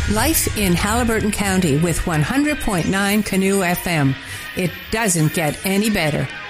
Life in Halliburton County with 100.9 Canoe FM. It doesn't get any better.